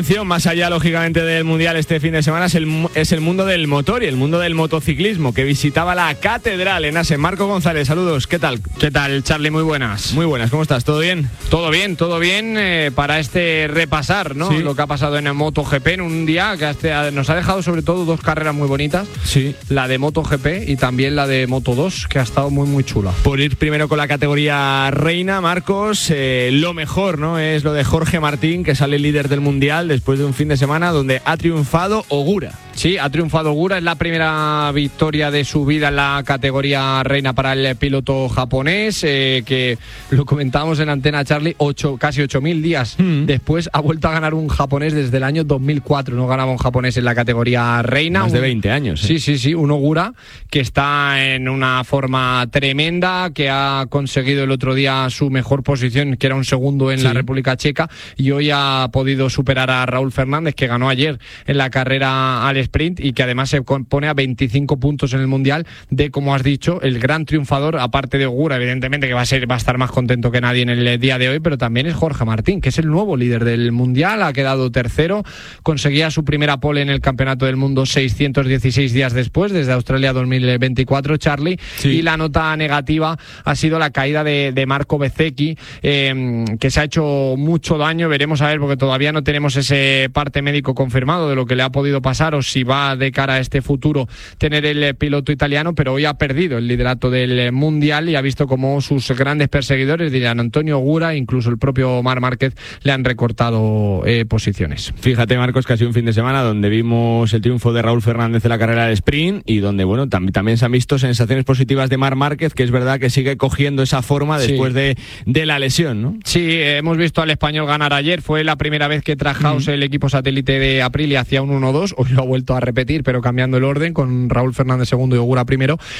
Más allá, lógicamente, del Mundial este fin de semana es el mundo del motor y el mundo del motociclismo, que visitaba la Catedral en Assen. Marco González, saludos, ¿qué tal? ¿Qué tal, Charlie? Muy buenas. Muy buenas, ¿cómo estás? ¿Todo bien? Todo bien, para este repasar, ¿no? Sí. Lo que ha pasado en el MotoGP en un día que nos ha dejado sobre todo dos carreras muy bonitas. Sí. La de MotoGP y también la de Moto2, que ha estado muy, muy chula. Por ir primero con la categoría reina, Marcos, lo mejor, ¿no? Es lo de Jorge Martín, que sale líder del Mundial después de un fin de semana donde ha triunfado Ogura. Sí, ha triunfado Ogura, es la primera victoria de su vida en la categoría reina para el piloto japonés, que lo comentábamos en Antena, Charlie, casi 8.000 días después ha vuelto a ganar un japonés desde el año 2004, no ganaba un japonés en la categoría reina. Más de 20 años. Sí, un Ogura que está en una forma tremenda, que ha conseguido el otro día su mejor posición, que era un segundo en la República Checa, y hoy ha podido superar a Raúl Fernández, que ganó ayer en la carrera al sprint y que además se pone a 25 puntos en el Mundial de, como has dicho, el gran triunfador, aparte de Ogura, evidentemente, que va a estar más contento que nadie en el día de hoy, pero también es Jorge Martín, que es el nuevo líder del Mundial, ha quedado tercero, conseguía su primera pole en el Campeonato del Mundo 616 días después, desde Australia 2024, Charlie, y la nota negativa ha sido la caída de Marco Bezzecchi, que se ha hecho mucho daño, veremos a ver, porque todavía no tenemos ese parte médico confirmado de lo que le ha podido pasar o si va de cara a este futuro tener el piloto italiano, pero hoy ha perdido el liderato del Mundial y ha visto como sus grandes perseguidores, dirían Antonio Ogura, incluso el propio Marc Márquez, le han recortado posiciones. Fíjate, Marcos, que ha sido un fin de semana donde vimos el triunfo de Raúl Fernández en la carrera del sprint y donde, bueno, también se han visto sensaciones positivas de Marc Márquez, que es verdad que sigue cogiendo esa forma después de la lesión, ¿no? Sí, hemos visto al español ganar ayer, fue la primera vez que Trackhouse, el equipo satélite de Aprilia, hacía un 1-2, hoy lo ha vuelto a repetir, pero cambiando el orden, con Raúl Fernández segundo y Ogura primero,